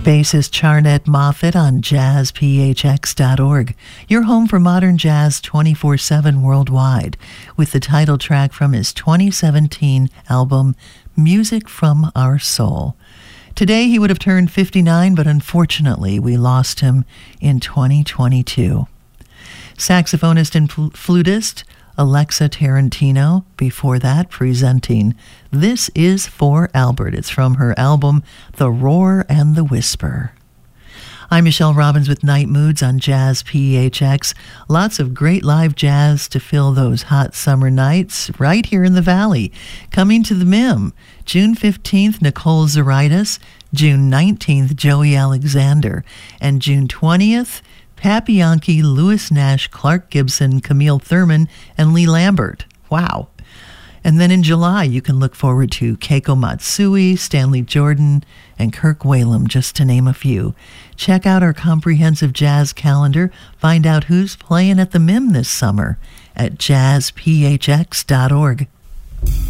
Bassist Charnette Moffett on jazzphx.org, your home for modern jazz 24/7 worldwide, with the title track from his 2017 album, Music from Our Soul. Today he would have turned 59, but unfortunately we lost him in 2022. Saxophonist and flutist Alexa Tarantino, before that presenting This Is for Albert. It's from her album The Roar and the Whisper. I'm Michelle Robbins with Night Moods on Jazz PHX. Lots of great live jazz to fill those hot summer nights right here in the Valley. Coming to the MIM, June 15th, Nicole Zaritis, June 19th, Joey Alexander, and June 20th, Pat Bianchi, Lewis Nash, Clark Gibson, Camille Thurman, and Lee Lambert. Wow. And then in July, you can look forward to Keiko Matsui, Stanley Jordan, and Kirk Whalum, just to name a few. Check out our comprehensive jazz calendar. Find out who's playing at the MIM this summer at jazzphx.org.